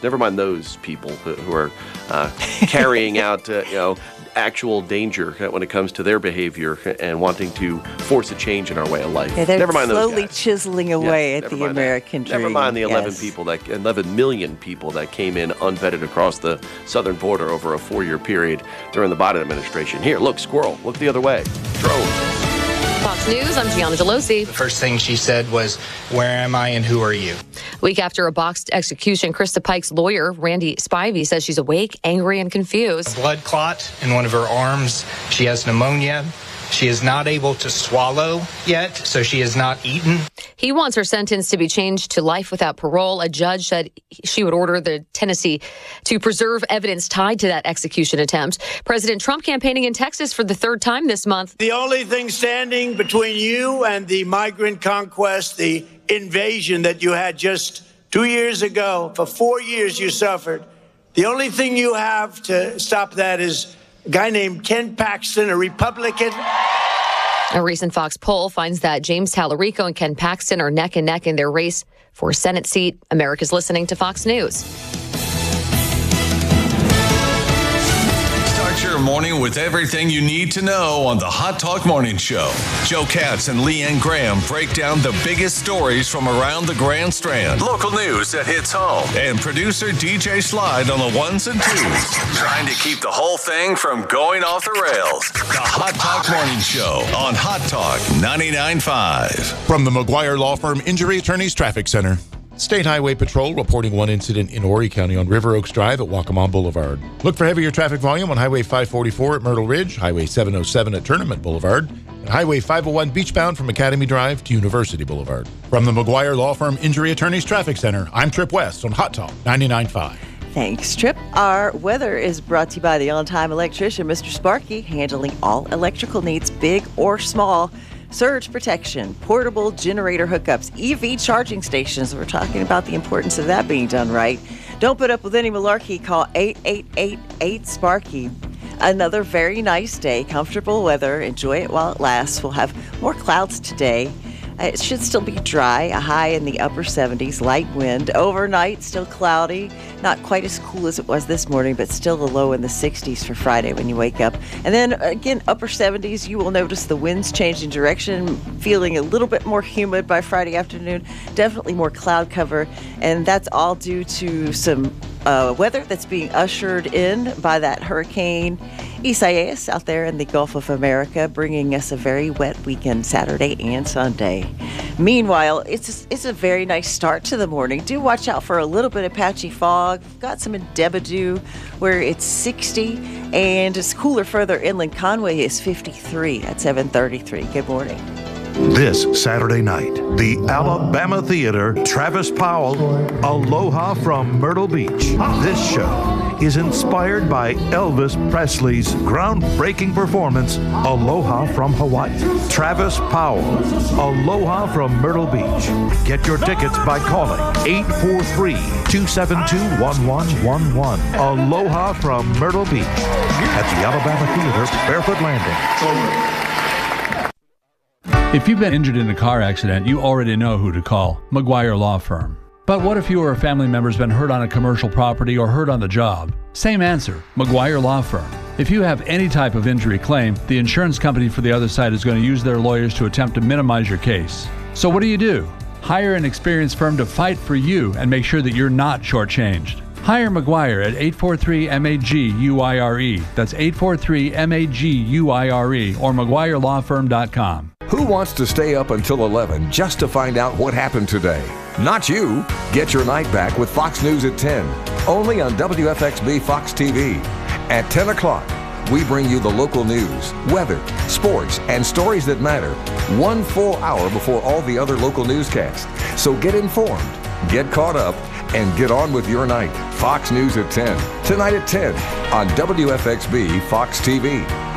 Never mind those people who are carrying out, actual danger when it comes to their behavior and wanting to force a change in our way of life. Yeah, they're Never mind those slowly guys. chiseling away at the American dream. Never mind the 11 yes. 11 million people that came in unvetted across the southern border over a 4-year period during the Biden administration. Here, look, squirrel. Look the other way. Drone. Fox News, I'm Gianna Gelosi. The first thing she said was, "Where am I and who are you?" Week after a boxed execution, Krista Pike's lawyer, Randy Spivey, says she's awake, angry, and confused. A blood clot in one of her arms. She has pneumonia. She is not able to swallow yet, so she has not eaten. He wants her sentence to be changed to life without parole. A judge said she would order the Tennessee to preserve evidence tied to that execution attempt. President Trump campaigning in Texas for the third time this month. The only thing standing between you and the migrant conquest, the invasion that you had just 2 years ago, for 4 years you suffered, the only thing you have to stop that is a guy named Ken Paxton, a Republican. A recent Fox poll finds that James Tallarico and Ken Paxton are neck and neck in their race for a Senate seat. America's listening to Fox News. Start your morning with everything you need to know on the Hot Talk Morning Show. Joe Katz and Leanne Graham break down the biggest stories from around the Grand Strand. Local news that hits home. And producer DJ Slide on the ones and twos. Trying to keep the whole thing from going off the rails. The Hot Talk Morning Show on Hot Talk 99.5. From the McGuire Law Firm Injury Attorneys Traffic Center. State Highway Patrol reporting one incident in Horry County on River Oaks Drive at Waccamaw Boulevard. Look for heavier traffic volume on Highway 544 at Myrtle Ridge, Highway 707 at Tournament Boulevard, and Highway 501 beachbound from Academy Drive to University Boulevard. From the McGuire Law Firm Injury Attorneys Traffic Center, I'm Trip West on Hot Talk 99.5. Thanks, Trip. Our weather is brought to you by the on-time electrician, Mr. Sparky, handling all electrical needs, big or small. Surge protection, portable generator hookups, EV charging stations. We're talking about the importance of that being done right. Don't put up with any malarkey. Call 888-8-SPARKY. Another very nice day, comfortable weather. Enjoy it while it lasts. We'll have more clouds today. It should still be dry, a high in the upper 70s, light wind. Overnight, still cloudy, not quite as cool as it was this morning, but still a low in the 60s for Friday when you wake up. And then again, upper 70s, you will notice the winds changing direction, feeling a little bit more humid by Friday afternoon, definitely more cloud cover. And that's all due to some weather that's being ushered in by that Hurricane Isaias out there in the Gulf of America, bringing us a very wet weekend Saturday and Sunday. Meanwhile, it's a very nice start to the morning. Do watch out for a little bit of patchy fog. We've got some in Debadew where it's 60, and it's cooler further inland. Conway is 53 at 7:33. Good morning. This Saturday night, the Alabama Theater, Travis Powell, Aloha from Myrtle Beach. This show is inspired by Elvis Presley's groundbreaking performance, Aloha from Hawaii. Travis Powell, Aloha from Myrtle Beach. Get your tickets by calling 843-272-1111. Aloha from Myrtle Beach at the Alabama Theater, Barefoot Landing. If you've been injured in a car accident, you already know who to call, McGuire Law Firm. But what if you or a family member's been hurt on a commercial property or hurt on the job? Same answer, McGuire Law Firm. If you have any type of injury claim, the insurance company for the other side is going to use their lawyers to attempt to minimize your case. So what do? Hire an experienced firm to fight for you and make sure that you're not shortchanged. Hire McGuire at 843-MAG-UIRE. That's 843-MAG-UIRE or McGuireLawFirm.com. Who wants to stay up until 11 just to find out what happened today? Not you. Get your night back with Fox News at 10, only on WFXB Fox TV. At 10 o'clock, we bring you the local news, weather, sports, and stories that matter 1 full hour before all the other local newscasts. So get informed, get caught up, and get on with your night. Fox News at 10, tonight at 10 on WFXB Fox TV.